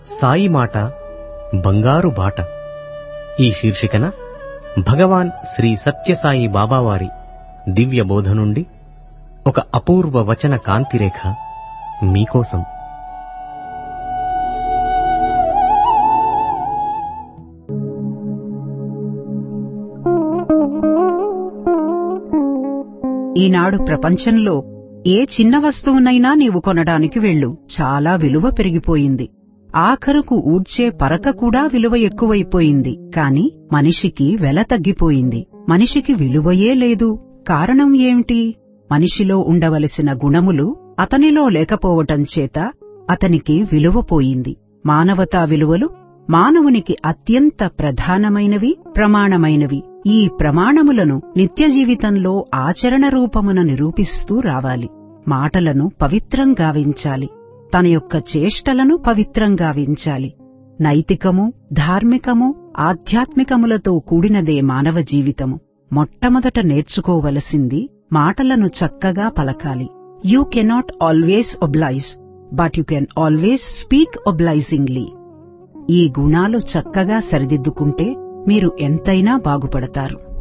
సాయి మాట బంగారు బాట. ఈ శీర్షికన భగవాన్ శ్రీ సత్యసాయి బాబావారి దివ్య బోధ నుండి ఒక అపూర్వ వచన కాంతిరేఖ మీకోసం. ఈనాడు ప్రపంచంలో ఏ చిన్న వస్తువునైనా నీవు కొనడానికి వెళ్ళు, చాలా విలువ పెరిగిపోయింది. ఆఖరుకు ఊడ్చే పరక కూడా విలువ ఎక్కువైపోయింది. కాని మనిషికి వెల తగ్గిపోయింది. మనిషికి విలువయే లేదు. కారణం ఏమిటి? మనిషిలో ఉండవలసిన గుణములు అతనిలో లేకపోవటం చేత అతనికి విలువ పోయింది. మానవతా విలువలు మానవునికి అత్యంత ప్రధానమైనవి, ప్రమాణమైనవి. ఈ ప్రమాణములను నిత్య జీవితంలో ఆచరణ రూపమున నిరూపిస్తూ రావాలి. మాటలను పవిత్రంగావించాలి. తన యొక్క చేష్టలను పవిత్రంగావించాలి. నైతికము, ధార్మికము, ఆధ్యాత్మికములతో కూడినదే మానవ జీవితము. మొట్టమొదట నేర్చుకోవలసింది మాటలను చక్కగా పలకాలి. You cannot always oblige, but you can always speak obligingly. ఈ గుణాలు చక్కగా సరిదిద్దుకుంటే మీరు ఎంతైనా బాగుపడతారు.